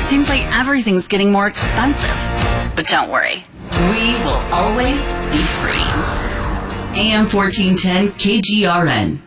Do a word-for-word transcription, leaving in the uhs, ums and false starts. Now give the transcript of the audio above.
Seems like everything's getting more expensive. But don't worry, we will always be free. A M fourteen ten K G R N.